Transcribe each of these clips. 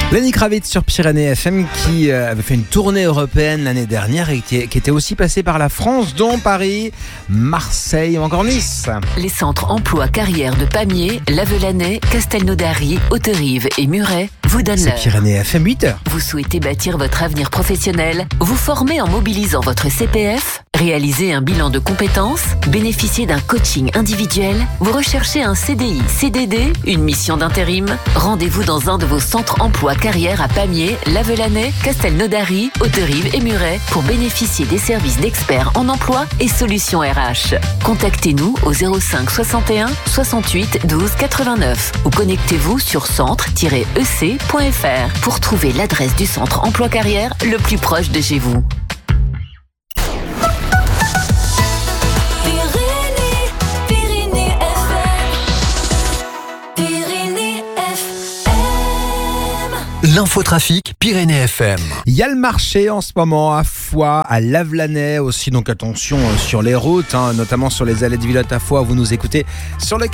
Lenny Kravitz sur Pyrénées FM qui avait fait une tournée européenne l'année dernière et qui était aussi passé par la France, dont Paris, Marseille ou encore Nice. Les centres emploi carrière de Pamiers, Lavelanet, Castelnaudary, Hauterive et Muret vous donnent l'heure. C'est Pyrénées FM 8h. Vous souhaitez bâtir votre avenir professionnel, vous former en mobilisant votre CPF, réaliser un bilan de compétences, bénéficier d'un coaching individuel, vous recherchez un CDI, CDD, une mission d'intérim. Rendez-vous dans un de vos centres emploi carrière à Pamiers, Lavelanet, Castelnaudary, Hauterive et Muret pour bénéficier des services d'experts en emploi et solutions RH. Contactez-nous au 05 61 68 12 89 ou connectez-vous sur centre-ec.fr pour trouver l'adresse du centre emploi carrière le plus proche de chez vous. L'infotrafic Pyrénées FM. Il y a le marché en ce moment à Foix, à Lavelanet aussi, donc attention sur les routes, notamment sur les allées de Villotte à Foix. Vous nous écoutez sur le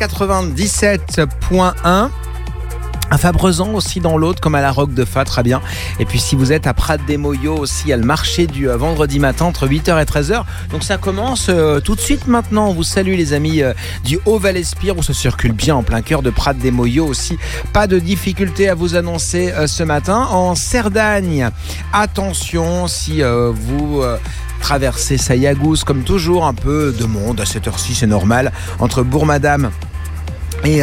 97.1. À Fabrezan aussi dans l'autre, comme à la Roque de Fa, très bien. Et puis si vous êtes à Prat-des-Moyaux aussi, il y a le marché du vendredi matin entre 8h et 13h. Donc ça commence tout de suite maintenant. On vous salue les amis du Haut-Val-Espire où ça circule bien en plein cœur de Prat-des-Moyaux aussi. Pas de difficulté à vous annoncer ce matin. En Cerdagne, attention si vous... traversez Saillagousse, comme toujours, un peu de monde à cette heure-ci, c'est normal, entre Bourg-Madame et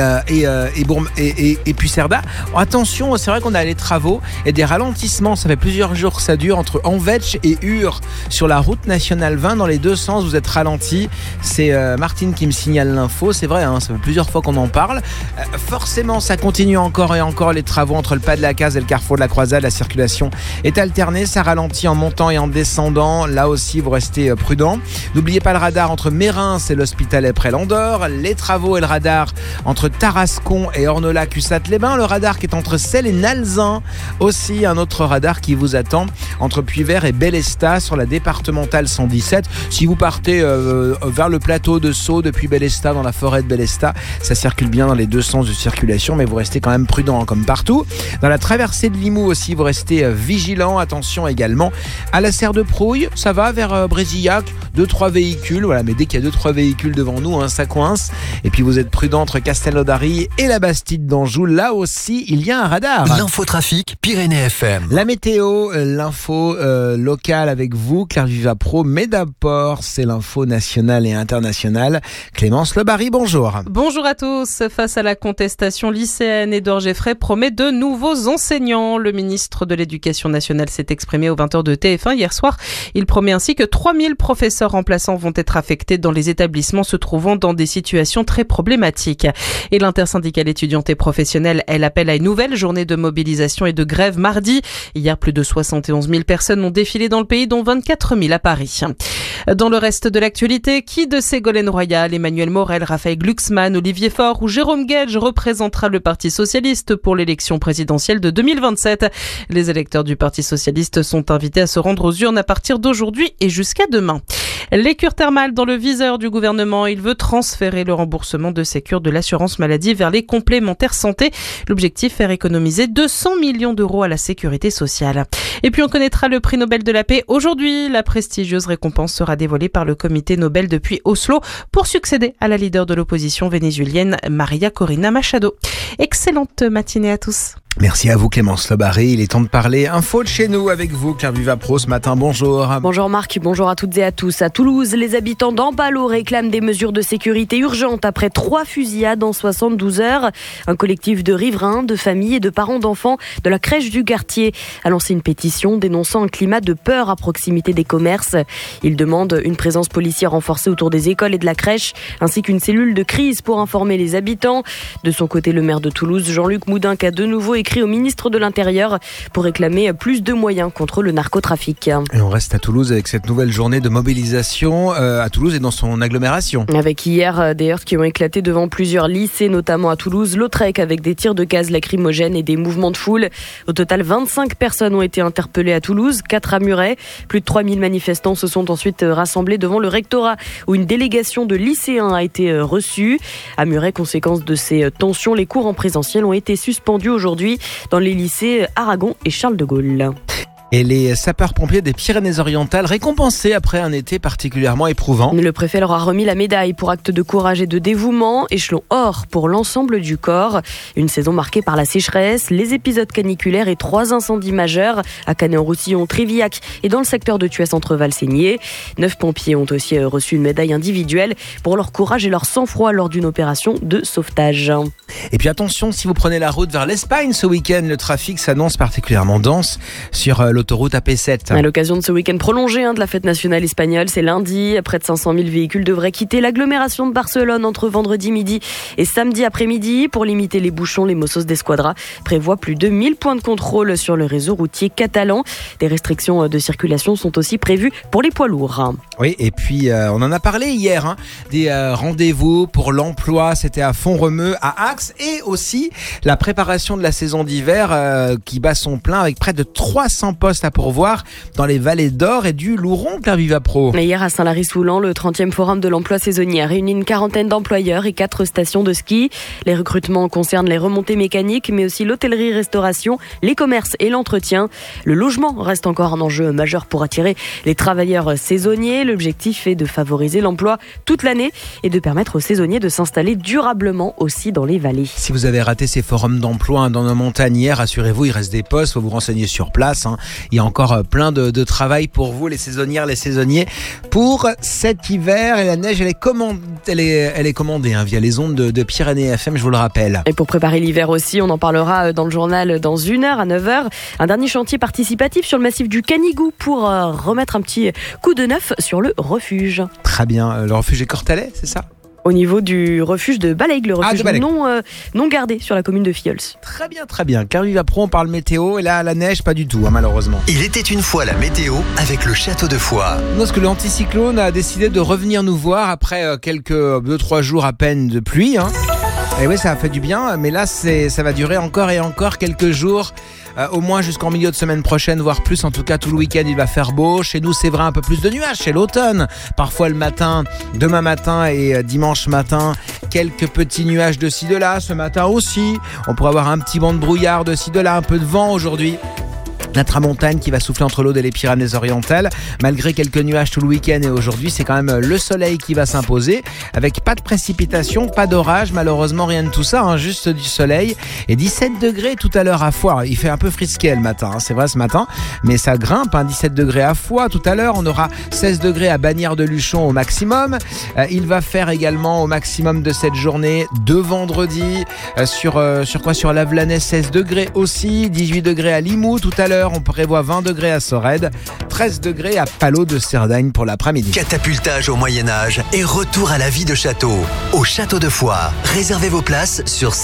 puis Cerda. Attention, c'est vrai qu'on a les travaux et des ralentissements, ça fait plusieurs jours que ça dure entre Anvetch et Ur sur la route nationale 20 dans les deux sens. Vous êtes ralentis, c'est Martine qui me signale l'info, c'est vrai, ça fait plusieurs fois qu'on en parle. Forcément ça continue encore et encore les travaux entre le pas de la Case et le carrefour de la Croisade. La circulation est alternée, ça ralentit en montant et en descendant, là aussi vous restez prudents. N'oubliez pas le radar entre Mérins et l'Hospitalet près l'Andorre, les travaux et le radar entre Tarascon et Ornola-Cussat-les-Bains, le radar qui est entre Celles et Nalzin, aussi un autre radar qui vous attend entre Puyvert et Bélestat sur la départementale 117. Si vous partez vers le plateau de Sceaux depuis Bélestat, dans la forêt de Bélestat, ça circule bien dans les deux sens de circulation, mais vous restez quand même prudent comme partout. Dans la traversée de Limoux aussi, vous restez vigilant. Attention également à la Serre de Prouille, ça va vers Brézillac, 2-3 véhicules, voilà, mais dès qu'il y a 2-3 véhicules devant nous, ça coince. Et puis vous êtes prudent entre Castelnaudary et la Bastide d'Anjou, là aussi il y a un radar. L'infotrafic Pyrénées FM. La météo, l'info locale avec vous, Claire Vivapro, mais d'abord c'est l'info nationale et internationale. Clémence Lebary, bonjour. Bonjour à tous. Face à la contestation lycéenne, Édouard Geffray promet de nouveaux enseignants. Le ministre de l'Éducation nationale s'est exprimé aux 20h de TF1 hier soir. Il promet ainsi que 3000 professeurs remplaçants vont être affectés dans les établissements se trouvant dans des situations très problématiques. Et l'intersyndicale étudiante et professionnelle, elle appelle à une nouvelle journée de mobilisation et de grève mardi. Hier, plus de 71 000 personnes ont défilé dans le pays, dont 24 000 à Paris. Dans le reste de l'actualité, qui de Ségolène Royal, Emmanuel Morel, Raphaël Glucksmann, Olivier Faure ou Jérôme Guedj représentera le Parti socialiste pour l'élection présidentielle de 2027. Les électeurs du Parti socialiste sont invités à se rendre aux urnes à partir d'aujourd'hui et jusqu'à demain. Les cures thermales dans le viseur du gouvernement. Il veut transférer le remboursement de ces cures de l'assurance maladie vers les complémentaires santé. L'objectif, faire économiser 200 millions d'euros à la sécurité sociale. Et puis on connaîtra le prix Nobel de la paix aujourd'hui. La prestigieuse récompense sera dévoilée par le comité Nobel depuis Oslo pour succéder à la leader de l'opposition vénézuélienne Maria Corina Machado. Excellente matinée à tous. Merci à vous Clémence Lebary. Il est temps de parler info de chez nous avec vous, Claire Vivapro, ce matin. Bonjour. Bonjour Marc, bonjour à toutes et à tous. À Toulouse, les habitants d'Ambalo réclament des mesures de sécurité urgentes après 3 fusillades en 72 heures. Un collectif de riverains, de familles et de parents d'enfants de la crèche du quartier a lancé une pétition dénonçant un climat de peur à proximité des commerces. Ils demandent une présence policière renforcée autour des écoles et de la crèche, ainsi qu'une cellule de crise pour informer les habitants. De son côté, le maire de Toulouse, Jean-Luc Moudinque, a de nouveau écrit au ministre de l'Intérieur pour réclamer plus de moyens contre le narcotrafic. Et on reste à Toulouse avec cette nouvelle journée de mobilisation à Toulouse et dans son agglomération. Avec hier des heurts qui ont éclaté devant plusieurs lycées, notamment à Toulouse, Lautrec, avec des tirs de gaz lacrymogènes et des mouvements de foule. Au total, 25 personnes ont été interpellées à Toulouse, 4 à Muret. Plus de 3000 manifestants se sont ensuite rassemblés devant le rectorat où une délégation de lycéens a été reçue. À Muret, conséquence de ces tensions, les cours en présentiel ont été suspendus aujourd'hui. aujourd'hui dans les lycées Aragon et Charles de Gaulle. Et les sapeurs-pompiers des Pyrénées-Orientales récompensés après un été particulièrement éprouvant. Le préfet leur a remis la médaille pour acte de courage et de dévouement, échelon or pour l'ensemble du corps. Une saison marquée par la sécheresse, les épisodes caniculaires et 3 incendies majeurs à Canet-en-Roussillon, Trivillac et dans le secteur de Thuès entre Valseignier. 9 pompiers ont aussi reçu une médaille individuelle pour leur courage et leur sang-froid lors d'une opération de sauvetage. Et puis attention, si vous prenez la route vers l'Espagne ce week-end, le trafic s'annonce particulièrement dense sur l'autoroute AP7. À l'occasion de ce week-end prolongé de la fête nationale espagnole, c'est lundi. Près de 500 000 véhicules devraient quitter l'agglomération de Barcelone entre vendredi midi et samedi après-midi. Pour limiter les bouchons, les Mossos d'Esquadra prévoient plus de 1000 points de contrôle sur le réseau routier catalan. Des restrictions de circulation sont aussi prévues pour les poids lourds. Oui, et puis on en a parlé hier, des rendez-vous pour l'emploi, c'était à Font-Romeu, à Axe, et aussi la préparation de la saison d'hiver qui bat son plein avec près de 300 postes à pourvoir dans les vallées d'Or et du Louron, Claire Vivapro. Hier à Saint-Lary-Soulan, le 30e forum de l'emploi saisonnier a réuni une quarantaine d'employeurs et 4 stations de ski. Les recrutements concernent les remontées mécaniques, mais aussi l'hôtellerie-restauration, les commerces et l'entretien. Le logement reste encore un enjeu majeur pour attirer les travailleurs saisonniers. L'objectif est de favoriser l'emploi toute l'année et de permettre aux saisonniers de s'installer durablement aussi dans les vallées. Si vous avez raté ces forums d'emploi dans nos montagnes hier, rassurez-vous, il reste des postes, il faut vous renseigner sur place. Il y a encore plein de travail pour vous, les saisonnières, les saisonniers, pour cet hiver. Et la neige, elle est commandée via les ondes de Pyrénées FM, je vous le rappelle. Et pour préparer l'hiver aussi, on en parlera dans le journal dans 1 heure à 9h. Un dernier chantier participatif sur le massif du Canigou pour remettre un petit coup de neuf sur le refuge. Très bien, le refuge est Cortalet, c'est ça ? Au niveau du refuge de Balaigue, le refuge non gardé sur la commune de Fiols. Très bien, très bien. Claire Vivapro, on parle météo, et là, la neige, pas du tout, malheureusement. Il était une fois la météo avec le château de Foix. Parce que l'anticyclone a décidé de revenir nous voir après quelques 2-3 jours à peine de pluie. Et oui, ça a fait du bien, mais là, ça va durer encore et encore quelques jours. Au moins jusqu'en milieu de semaine prochaine, voire plus. En tout cas, tout le week-end, il va faire beau. Chez nous, c'est vrai, un peu plus de nuages. C'est l'automne. Parfois le matin, demain matin et dimanche matin, quelques petits nuages de ci, de là. Ce matin aussi, on pourrait avoir un petit banc de brouillard de ci, de là. Un peu de vent aujourd'hui. La tramontagne qui va souffler entre l'Aude et les Pyrénées-Orientales. Malgré quelques nuages tout le week-end et aujourd'hui, c'est quand même le soleil qui va s'imposer. Avec pas de précipitation, pas d'orage, malheureusement rien de tout ça, juste du soleil. Et 17 degrés tout à l'heure à Foix. Il fait un peu frisquet le matin, c'est vrai ce matin, mais ça grimpe, 17 degrés à Foix. Tout à l'heure, on aura 16 degrés à Bagnères-de-Luchon au maximum. Il va faire également au maximum de cette journée de vendredi. Sur Lavelanet, 16 degrés aussi. 18 degrés à Limoux tout à l'heure. On prévoit 20 degrés à Sorède, 13 degrés à Palot de Cerdagne pour l'après-midi. Catapultage au Moyen-Âge et retour à la vie de château. Au château de Foix. Réservez vos places sur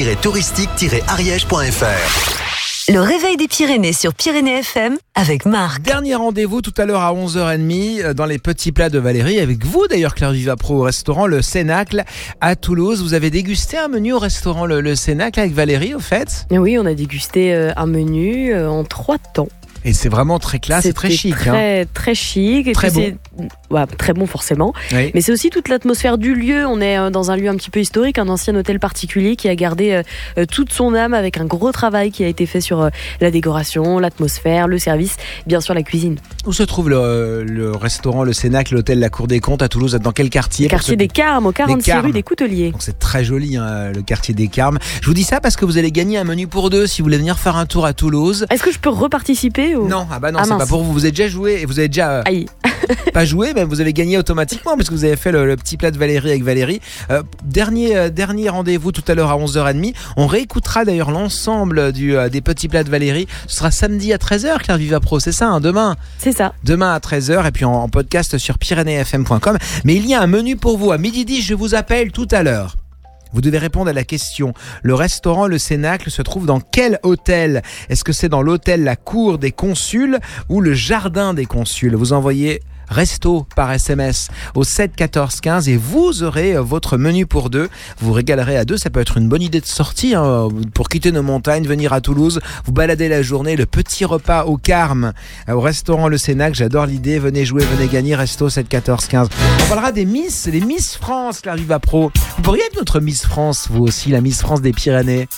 site-touristique-ariège.fr. Le réveil des Pyrénées sur Pyrénées FM avec Marc. Dernier rendez-vous tout à l'heure à 11h30 dans les petits plats de Valérie. Avec vous d'ailleurs, Claire Vivapro, au restaurant Le Cénacle à Toulouse. Vous avez dégusté un menu au restaurant Le Cénacle avec Valérie au fait ? Oui, on a dégusté un menu en 3 temps. Et c'est vraiment très classe et très chic. Très chic. Et très puis bon. Très bon forcément. Oui. Mais c'est aussi toute l'atmosphère du lieu. On est dans un lieu un petit peu historique, un ancien hôtel particulier qui a gardé toute son âme avec un gros travail qui a été fait sur la décoration, l'atmosphère, le service, bien sûr la cuisine. Où se trouve le restaurant Le Cénacle, l'hôtel La Cour des Comptes à Toulouse? Dans quel quartier? Quartier des Carmes, au 46 rue des Couteliers. Donc c'est très joli le quartier des Carmes. Je vous dis ça parce que vous allez gagner un menu pour 2 si vous voulez venir faire un tour à Toulouse. Est-ce que je peux reparticiper ou... Non, c'est pas pour vous. Vous avez déjà joué et vous avez déjà pas joué, mais vous avez gagné automatiquement parce que vous avez fait le petit plat de Valérie avec Valérie. Dernier rendez-vous tout à l'heure à 11h30. On réécoutera d'ailleurs l'ensemble des petits plats de Valérie. Ce sera samedi à 13h, Claire Vivapro, c'est ça, demain? C'est ça. Demain à 13h et puis en podcast sur pyrénéesfm.com. Mais il y a un menu pour vous. À 12h10, je vous appelle tout à l'heure. Vous devez répondre à la question. Le restaurant Le Cénacle se trouve dans quel hôtel? Est-ce que c'est dans l'hôtel La Cour des Consuls ou le Jardin des Consuls? Vous envoyez resto par SMS au 7 14 15 et vous aurez votre menu pour 2. Vous régalerez à 2. Ça peut être une bonne idée de sortie pour quitter nos montagnes, venir à Toulouse, vous balader la journée, le petit repas au Carme, au restaurant Le Cénacle. J'adore l'idée. Venez jouer, venez gagner. Resto 7 14 15. On parlera des les Miss France, Claire Vivapro. Vous pourriez être notre Miss France, vous aussi, la Miss France des Pyrénées.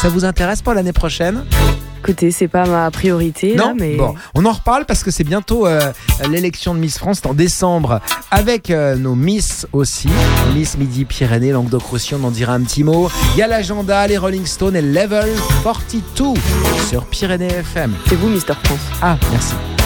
Ça vous intéresse pour l'année prochaine ? Écoutez, c'est pas ma priorité. Non, là, mais... Bon, on en reparle parce que c'est bientôt l'élection de Miss France, c'est en décembre, avec nos Miss aussi. Miss Midi-Pyrénées, Languedoc-Roussillon, on en dira un petit mot. Il y a l'agenda, les Rolling Stones et Level 42 sur Pyrénées FM. C'est vous, Mister France. Ah, merci.